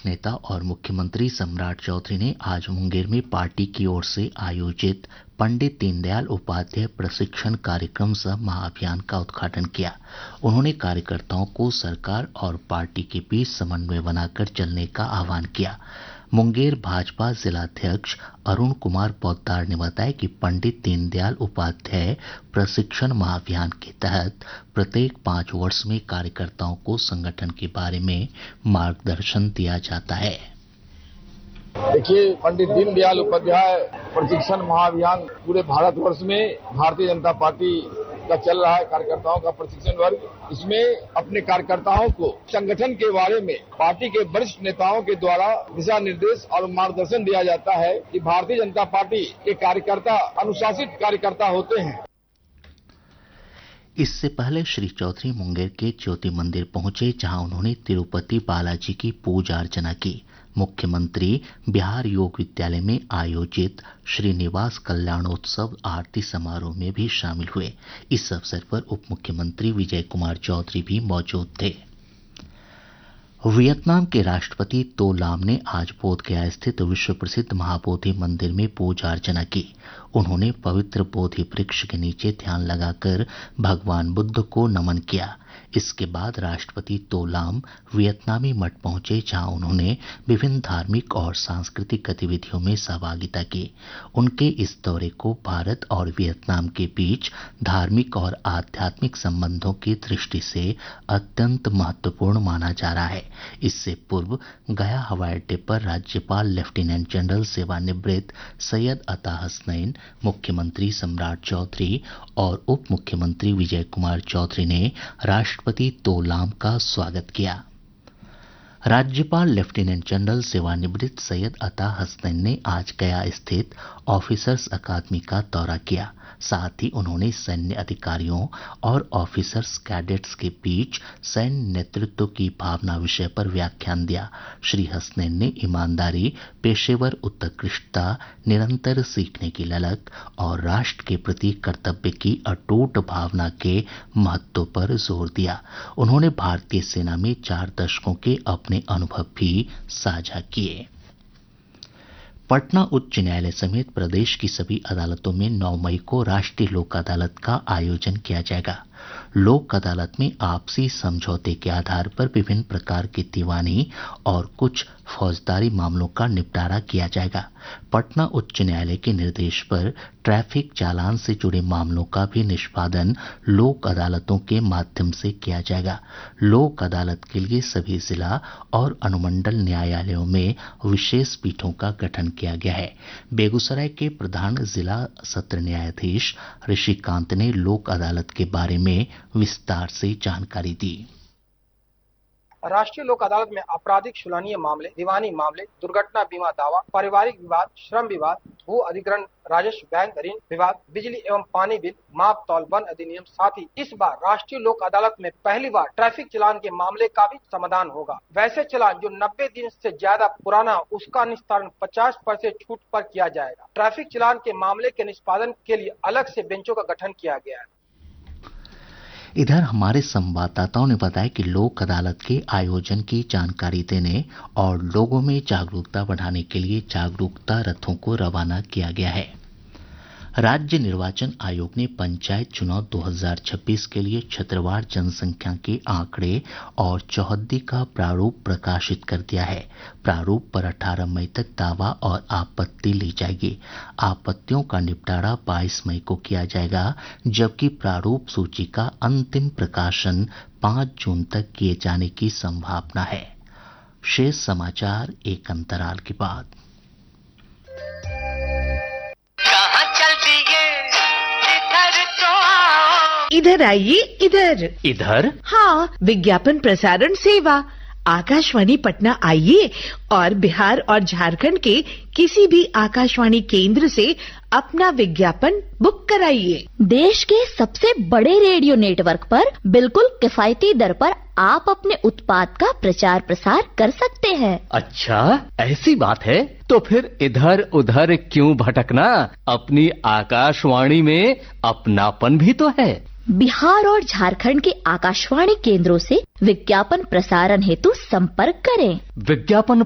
नेता और मुख्यमंत्री सम्राट चौधरी ने आज मुंगेर में पार्टी की ओर से आयोजित पंडित दीनदयाल उपाध्याय प्रशिक्षण कार्यक्रम सह महाअभियान का उद्घाटन किया। उन्होंने कार्यकर्ताओं को सरकार और पार्टी के बीच समन्वय बनाकर चलने का आह्वान किया। मुंगेर भाजपा जिलाध्यक्ष अरुण कुमार पोद्दार ने बताया कि पंडित दीनदयाल उपाध्याय प्रशिक्षण महाअभियान के तहत प्रत्येक 5 वर्ष में कार्यकर्ताओं को संगठन के बारे में मार्गदर्शन दिया जाता है। देखिए, पंडित दीनदयाल उपाध्याय प्रशिक्षण महाअभियान पूरे भारतवर्ष में भारतीय जनता पार्टी का चल रहा है। कार्यकर्ताओं का प्रशिक्षण वर्ग, इसमें अपने कार्यकर्ताओं को संगठन के बारे में पार्टी के वरिष्ठ नेताओं के द्वारा दिशा निर्देश और मार्गदर्शन दिया जाता है कि भारतीय जनता पार्टी के कार्यकर्ता अनुशासित कार्यकर्ता होते हैं। इससे पहले श्री चौधरी मुंगेर के ज्योति मंदिर पहुंचे, जहां उन्होंने तिरुपति बालाजी की पूजा अर्चना की। मुख्यमंत्री बिहार योग विद्यालय में आयोजित श्रीनिवास कल्याणोत्सव आरती समारोह में भी शामिल हुए। इस अवसर पर उप मुख्यमंत्री विजय कुमार चौधरी भी मौजूद थे। वियतनाम के राष्ट्रपति तो लाम ने आज बोधगया स्थित विश्व प्रसिद्ध महाबोधि मंदिर में पूजा अर्चना की। उन्होंने पवित्र बोधि वृक्ष के नीचे ध्यान लगाकर भगवान बुद्ध को नमन किया। इसके बाद राष्ट्रपति तो लाम वियतनामी मठ पहुंचे, जहां उन्होंने विभिन्न धार्मिक और सांस्कृतिक गतिविधियों में सहभागिता की। उनके इस दौरे को भारत और वियतनाम के बीच धार्मिक और आध्यात्मिक संबंधों की दृष्टि से अत्यंत महत्वपूर्ण माना जा रहा है। इससे पूर्व गया हवाई अड्डे पर राज्यपाल लेफ्टिनेंट जनरल सेवानिवृत्त सैयद अता हसनैन, मुख्यमंत्री सम्राट चौधरी और उप मुख्यमंत्री विजय कुमार चौधरी ने राष्ट्रपति तो लाम का स्वागत किया। राज्यपाल लेफ्टिनेंट जनरल सेवानिवृत्त सैयद अता हसनैन ने आज गया स्थित ऑफिसर्स अकादमी का दौरा किया। साथ ही उन्होंने सैन्य अधिकारियों और ऑफिसर्स कैडेट्स के बीच सैन्य नेतृत्व की भावना विषय पर व्याख्यान दिया। श्री हसनैन ने ईमानदारी, पेशेवर उत्कृष्टता, निरंतर सीखने की ललक और राष्ट्र के प्रति कर्तव्य की अटूट भावना के महत्व पर जोर दिया। उन्होंने भारतीय सेना में 4 दशकों के अपने अनुभव भी साझा किए। पटना उच्च न्यायालय समेत प्रदेश की सभी अदालतों में 9 मई को राष्ट्रीय लोक अदालत का आयोजन किया जाएगा। लोक अदालत में आपसी समझौते के आधार पर विभिन्न प्रकार की दीवानी और कुछ फौजदारी मामलों का निपटारा किया जाएगा। पटना उच्च न्यायालय के निर्देश पर ट्रैफिक चालान से जुड़े मामलों का भी निष्पादन लोक अदालतों के माध्यम से किया जाएगा। लोक अदालत के लिए सभी जिला और अनुमंडल न्यायालयों में विशेष पीठों का गठन किया गया है। बेगूसराय के प्रधान जिला सत्र न्यायाधीश ऋषिकांत ने लोक अदालत के बारे में विस्तार से जानकारी दी। राष्ट्रीय लोक अदालत में आपराधिक शुल्कीय मामले, दीवानी मामले, दुर्घटना बीमा दावा, पारिवारिक विवाद, श्रम विवाद, भू अधिग्रहण, राजस्व, बैंक ऋण विवाद, बिजली एवं पानी बिल, माप तौल, वन अधिनियम। साथ ही इस बार राष्ट्रीय लोक अदालत में पहली बार ट्रैफिक चालान के मामले का भी समाधान होगा। वैसे चालान जो 90 दिन से ज्यादा पुराना, उसका निस्तारण 50% छूट पर किया जाएगा। ट्रैफिक चालान के मामले के निष्पादन के लिए अलग से बेंचों का गठन किया गया है। इधर हमारे संवाददाताओं ने बताया कि लोक अदालत के आयोजन की जानकारी देने और लोगों में जागरूकता बढ़ाने के लिए जागरूकता रथों को रवाना किया गया है। राज्य निर्वाचन आयोग ने पंचायत चुनाव 2026 के लिए क्षेत्रवार जनसंख्या के आंकड़े और चौहद्दी का प्रारूप प्रकाशित कर दिया है। प्रारूप पर 18 मई तक दावा और आपत्ति ली जाएगी। आपत्तियों का निपटारा 22 मई को किया जाएगा, जबकि प्रारूप सूची का अंतिम प्रकाशन 5 जून तक किए जाने की संभावना है। शेष समाचार एक अंतराल के बाद। इधर आइए, इधर इधर। हाँ, विज्ञापन प्रसारण सेवा आकाशवाणी पटना आइए और बिहार और झारखंड के किसी भी आकाशवाणी केंद्र से अपना विज्ञापन बुक कराइए। देश के सबसे बड़े रेडियो नेटवर्क पर बिल्कुल किफायती दर पर आप अपने उत्पाद का प्रचार प्रसार कर सकते हैं। अच्छा, ऐसी बात है तो फिर इधर उधर क्यों भटकना, अपनी आकाशवाणी में अपनापन भी तो है। बिहार और झारखंड के आकाशवाणी केंद्रों से विज्ञापन प्रसारण हेतु संपर्क करें। विज्ञापन